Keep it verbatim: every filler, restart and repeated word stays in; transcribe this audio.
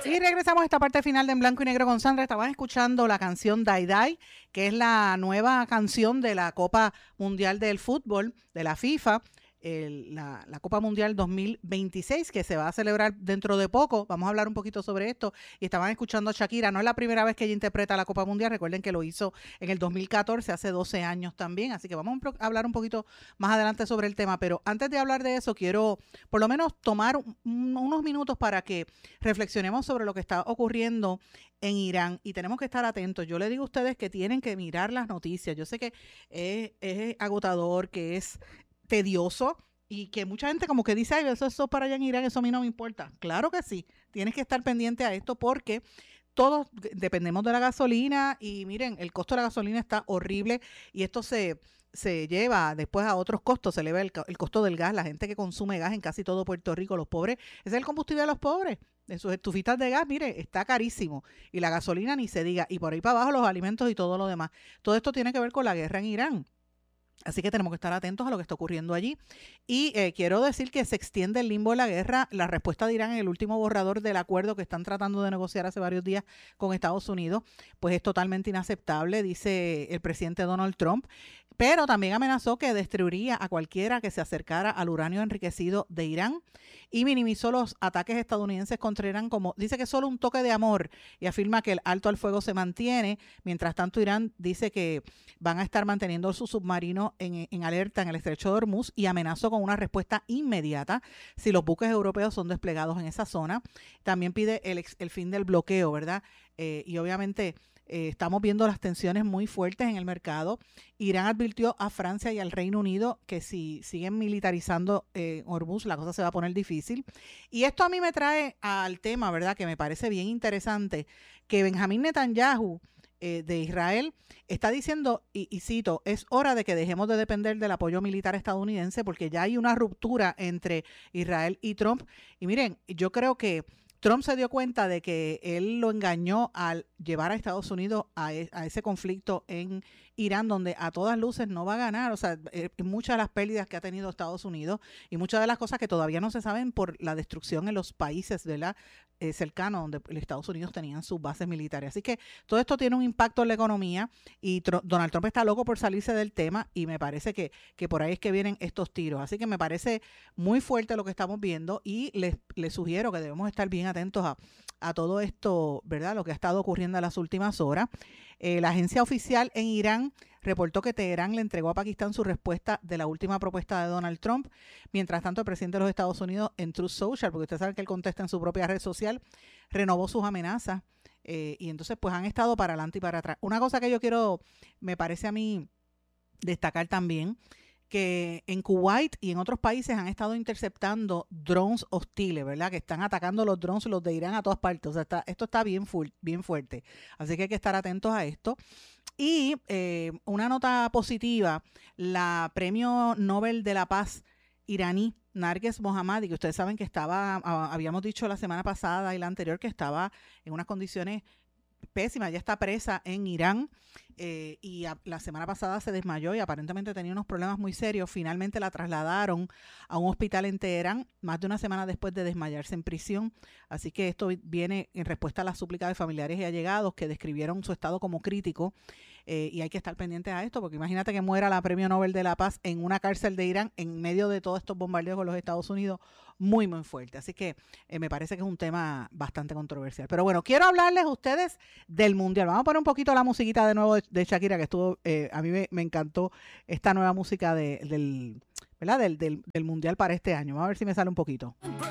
Y regresamos a esta parte final de En Blanco y Negro con Sandra. Estaban escuchando la canción Die Die, que es la nueva canción de la Copa Mundial del Fútbol de la FIFA. El, la, la Copa Mundial dos mil veintiséis, que se va a celebrar dentro de poco. Vamos a hablar un poquito sobre esto. Y estaban escuchando a Shakira. No es la primera vez que ella interpreta la Copa Mundial. Recuerden que lo hizo en el dos mil catorce, hace doce años también. Así que vamos a hablar un poquito más adelante sobre el tema. Pero antes de hablar de eso, quiero por lo menos tomar un, unos minutos para que reflexionemos sobre lo que está ocurriendo en Irán. Y tenemos que estar atentos. Yo le digo a ustedes que tienen que mirar las noticias. Yo sé que es, es agotador, que es tedioso y que mucha gente como que dice, ay, eso, eso para allá en Irán, eso a mí no me importa. Claro que sí, tienes que estar pendiente a esto porque todos dependemos de la gasolina y miren, el costo de la gasolina está horrible y esto se, se lleva después a otros costos, se eleva el, el costo del gas, la gente que consume gas en casi todo Puerto Rico, los pobres, ese es el combustible de los pobres. De sus estufitas de gas, mire, está carísimo. Y la gasolina ni se diga. Y por ahí para abajo los alimentos y todo lo demás. Todo esto tiene que ver con la guerra en Irán. Así que tenemos que estar atentos a lo que está ocurriendo allí. Y eh, quiero decir que se extiende el limbo de la guerra. La respuesta de Irán en el último borrador del acuerdo que están tratando de negociar hace varios días con Estados Unidos, pues es totalmente inaceptable, dice el presidente Donald Trump. Pero también amenazó que destruiría a cualquiera que se acercara al uranio enriquecido de Irán y minimizó los ataques estadounidenses contra Irán como, dice que es solo un toque de amor y afirma que el alto al fuego se mantiene. Mientras tanto, Irán dice que van a estar manteniendo su submarino en, en alerta en el estrecho de Hormuz y amenazó con una respuesta inmediata si los buques europeos son desplegados en esa zona. También pide el, el fin del bloqueo, ¿verdad? Eh, y obviamente eh, estamos viendo las tensiones muy fuertes en el mercado. Irán advirtió a Francia y al Reino Unido que si siguen militarizando eh, Hormuz, la cosa se va a poner difícil. Y esto a mí me trae al tema, ¿verdad? Que me parece bien interesante, que Benjamín Netanyahu eh, de Israel está diciendo, y, y cito, es hora de que dejemos de depender del apoyo militar estadounidense porque ya hay una ruptura entre Israel y Trump. Y miren, yo creo que Trump se dio cuenta de que él lo engañó al llevar a Estados Unidos a, e, a ese conflicto en Irán, donde a todas luces no va a ganar. O sea, eh, muchas de las pérdidas que ha tenido Estados Unidos y muchas de las cosas que todavía no se saben por la destrucción en los países, ¿verdad? Eh, cercanos, donde Estados Unidos tenían sus bases militares. Así que todo esto tiene un impacto en la economía y Tr- Donald Trump está loco por salirse del tema y me parece que, que por ahí es que vienen estos tiros. Así que me parece muy fuerte lo que estamos viendo y les, les sugiero que debemos estar bien atentos a, a todo esto, ¿verdad? Lo que ha estado ocurriendo en las últimas horas. Eh, la agencia oficial en Irán reportó que Teherán le entregó a Pakistán su respuesta de la última propuesta de Donald Trump. Mientras tanto, el presidente de los Estados Unidos en Truth Social, porque ustedes saben que él contesta en su propia red social, renovó sus amenazas eh, y entonces pues han estado para adelante y para atrás. Una cosa que yo quiero, me parece a mí, destacar también, que en Kuwait y en otros países han estado interceptando drones hostiles, ¿verdad? Que están atacando los drones, los de Irán a todas partes. O sea, está, esto está bien, full, bien fuerte. Así que hay que estar atentos a esto. Y eh, una nota positiva, la Premio Nobel de la Paz iraní, Narges Mohammadi, que ustedes saben que estaba, habíamos dicho la semana pasada y la anterior, que estaba en unas condiciones pésima, ya está presa en Irán eh, y a, la semana pasada se desmayó y aparentemente tenía unos problemas muy serios. Finalmente la trasladaron a un hospital en Teherán más de una semana después de desmayarse en prisión. Así que esto viene en respuesta a las súplicas de familiares y allegados que describieron su estado como crítico eh, y hay que estar pendientes a esto porque imagínate que muera la Premio Nobel de la Paz en una cárcel de Irán en medio de todos estos bombardeos con los Estados Unidos, muy muy fuerte. Así que eh, me parece que es un tema bastante controversial. Pero bueno, quiero hablarles a ustedes del Mundial. Vamos a poner un poquito la musiquita de nuevo de, de Shakira, que estuvo, eh, a mí me, me encantó esta nueva música de, del, ¿verdad? Del, del, del Mundial para este año. Vamos a ver si me sale un poquito.